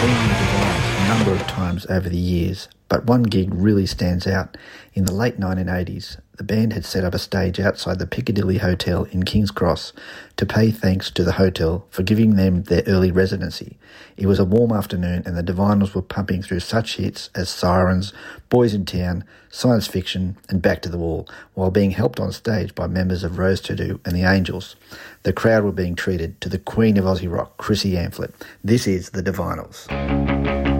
seen the Divinyls a number of times over the years, but one gig really stands out. In the late 1980s, the band had set up a stage outside the Piccadilly Hotel in King's Cross to pay thanks to the hotel for giving them their early residency. It was a warm afternoon and the Divinyls were pumping through such hits as Sirens, Boys in Town, Science Fiction and Back to the Wall, while being helped on stage by members of Rose Tattoo and the Angels. The crowd were being treated to the Queen of Aussie Rock, Chrissy Amphlett. This is the Divinyls.